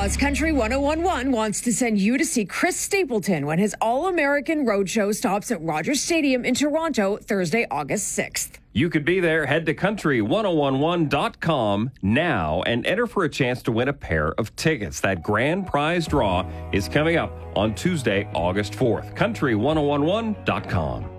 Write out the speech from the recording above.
Plus, Country 1011 wants to send you to see Chris Stapleton when his All-American Roadshow stops at Rogers Stadium in Toronto Thursday, August 6th. You could be there. Head to country1011.com now and enter for a chance to win a pair of tickets. That grand prize draw is coming up on Tuesday, August 4th. Country1011.com.